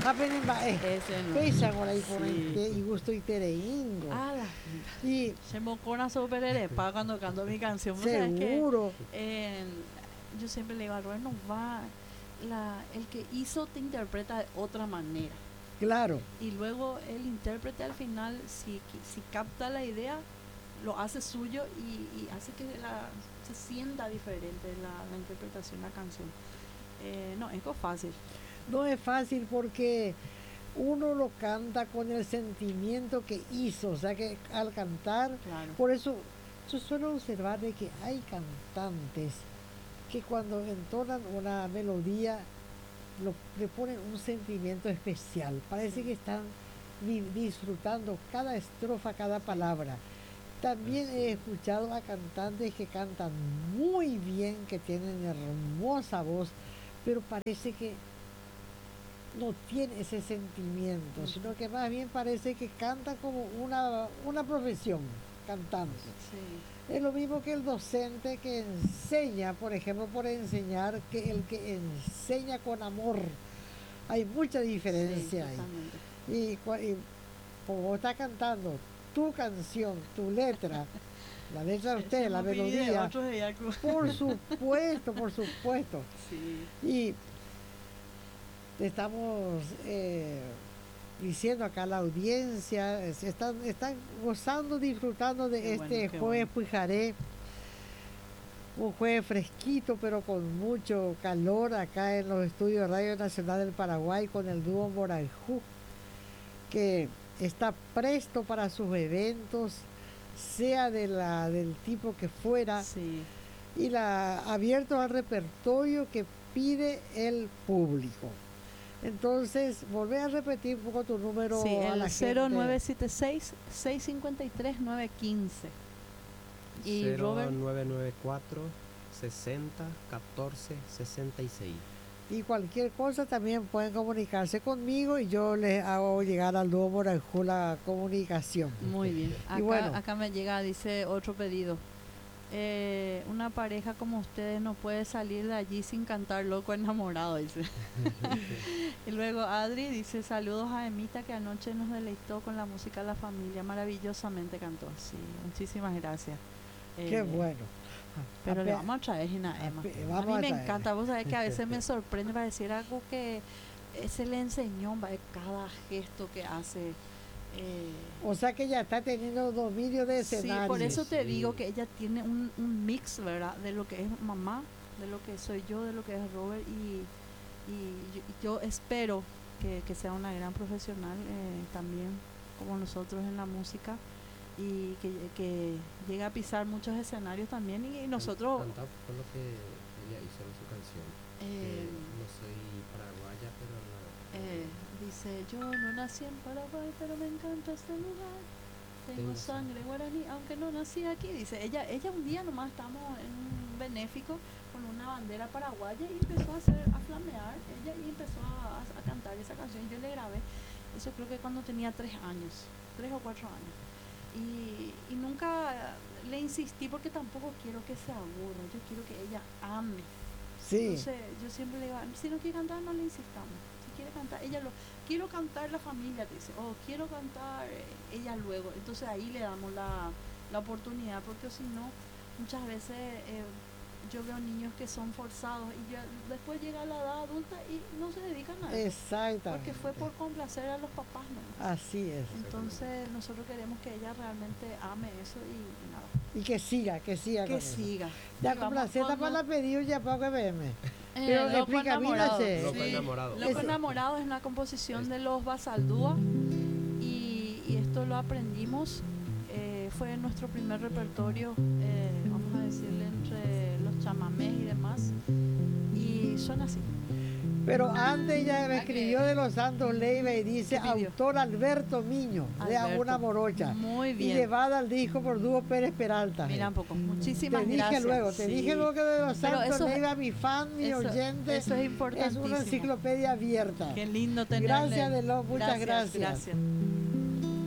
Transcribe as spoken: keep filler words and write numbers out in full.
apenas va, eh, Ese no. pesa con ahí con Sí. y gusto y tereingo. Ah, la Y se me ocurre sobre pa cuando canto mi canción. ¿Vos sabés que seguro, eh, yo siempre le digo a Robert, no va, la, el que hizo te interpreta de otra manera. claro, Y luego el intérprete al final, si, si capta la idea, lo hace suyo y, y hace que la, se sienta diferente la, la interpretación, la canción. Eh, no, es fácil. no es fácil porque uno lo canta con el sentimiento que hizo, o sea que al cantar, Claro. por eso yo suelo observar de que hay cantantes que cuando entonan una melodía lo, le ponen un sentimiento especial, parece que están di- disfrutando cada estrofa, cada palabra. También he escuchado a cantantes que cantan muy bien, que tienen hermosa voz, pero parece que no tiene ese sentimiento, sino que más bien parece que canta como una, una profesión, cantando. Sí. Es lo mismo que el docente que enseña, por ejemplo, por enseñar, que el que enseña con amor. Hay mucha diferencia Sí, ahí. totalmente. Y, cua- y como vos estás cantando tu canción, tu letra, la letra de usted, Se la me pide melodía, otro de Yaku. por supuesto, por supuesto. Sí. Y te estamos eh, diciendo acá a la audiencia, eh, se están, están gozando, disfrutando de Qué este bueno, qué jueves bueno. Pujaré, un jueves fresquito pero con mucho calor acá en los estudios de Radio Nacional del Paraguay con el dúo Morajú, que está presto para sus eventos, sea de la, del tipo que fuera, Sí. y la, abierto al repertorio que pide el público. Entonces, volvé a repetir un poco tu número Sí, a el la cero nueve gente. siete seis, seis cinco tres, nueve uno cinco. Y Robert, cero nueve nueve cuatro sesenta catorce sesenta y seis. Y cualquier cosa también pueden comunicarse conmigo y yo les hago llegar al dúo Morajú la comunicación. muy bien. Acá, bueno. acá me llega, dice otro pedido. Eh, una pareja como ustedes no puede salir de allí sin cantar Loco Enamorado, dice. Y luego Adri dice, saludos a Emita que anoche nos deleitó con la música de la familia, maravillosamente cantó. Sí, muchísimas gracias. Qué Eh, bueno. Pero le Ape- vamos a traer Gina Emma. ape- A vamos mí a me traer. encanta, vos sabés que a veces me sorprende para decir algo que eh, se le enseñó, va, de cada gesto que hace. eh, O sea que ya está teniendo dominio de sí, escenario. por eso te Sí. digo que ella tiene un, un mix, ¿verdad? De lo que es mamá, de lo que soy yo, de lo que es Robert. Y, y yo, yo espero que, que sea una gran profesional eh, también, como nosotros en la música. Y que, que llegue a pisar muchos escenarios también. Y, y nosotros. Cantado fue lo que ella hizo en su canción. eh, Eh, no soy paraguaya, pero no. Eh, dice, yo no nací en Paraguay, pero me encanta este lugar. Tengo Tengo sangre guaraní, aunque no nací aquí. Dice, ella ella un día nomás estábamos en un benéfico con una bandera paraguaya y empezó a hacer, a flamear ella y empezó a, a cantar esa canción. Yo le grabé, eso creo que cuando tenía tres años, tres o cuatro años. Y, y nunca le insistí porque tampoco quiero que se aburra, yo quiero que ella ame. Sí, Entonces yo siempre le digo, si no quiere cantar no le insistamos. Si quiere cantar, ella lo, quiero cantar la familia, te dice, oh, quiero cantar eh, ella luego. Entonces ahí le damos la, la oportunidad, porque si no, muchas veces eh, yo veo niños que son forzados y ya después llega la edad adulta y no se dedican a eso. exactamente. Porque fue por complacer a los papás, ¿no? Así es. Entonces nosotros queremos que ella realmente ame eso y, y nada, Y que siga, que siga que con eso. siga. Ya Y con vamos la Z con para la pedido ya para que veme. Eh, Pero Loco explica, Enamorado. mírase. Loco Enamorado. Loco Ese- Enamorado es una composición de los Basaldúa y, y esto lo aprendimos, eh, fue nuestro primer repertorio, eh, vamos a decirle, entre los chamamés y demás, y suena así. Pero antes ya me Ah, escribió que- de los Santos Leiva y dice ¿Qué pidió? autor Alberto Miño, de Alberto. Aguna Morocha. Muy Y bien. llevada al disco por Dúo Pérez Peralta. Mira un poco, muchísimas Te dije gracias. luego, te Sí. dije luego que de los Pero Santos eso- Leiva, mi fan, mi eso- oyente, eso es es importantísimo. una enciclopedia abierta. Qué lindo tenerle. Gracias, de lo, muchas Gracias, gracias. gracias.